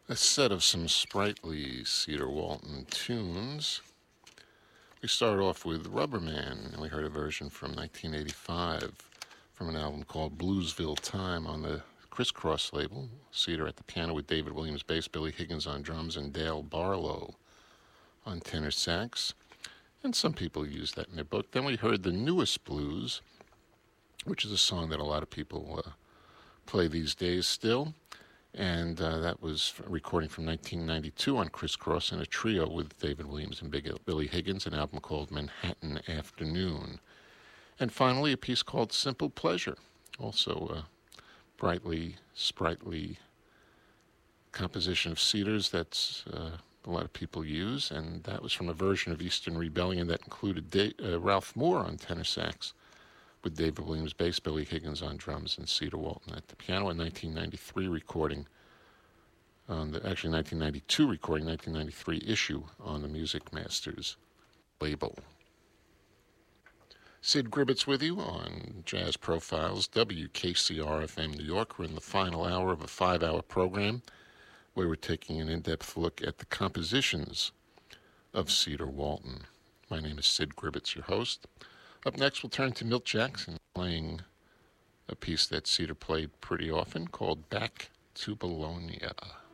A set of some sprightly Cedar Walton tunes. We started off with Rubberman, and we heard a version from 1985 from an album called Bluesville Time on the Criss Cross label. Cedar at the piano with David Williams bass, Billy Higgins on drums, and Dale Barlow on tenor sax. And some people use that in their book. Then we heard The Newest Blues, which is a song that a lot of people play these days still. And that was a recording from 1992 on Criss Cross in a trio with David Williams and Billy Higgins, an album called Manhattan Afternoon. And finally, a piece called Simple Pleasure, also a brightly, sprightly composition of Cedar's that's a lot of people use. And that was from a version of Eastern Rebellion that included Ralph Moore on tenor sax, with David Williams bass, Billy Higgins on drums, and Cedar Walton at the piano. A 1993 recording, actually 1992 recording, 1993 issue on the Music Masters label. Sid Gribbets with you on Jazz Profiles, WKCR-FM New York. We're in the final hour of a 5-hour program where we're taking an in-depth look at the compositions of Cedar Walton. My name is Sid Gribbets, your host. Up next, we'll turn to Milt Jackson playing a piece that Cedar played pretty often called Back to Bologna.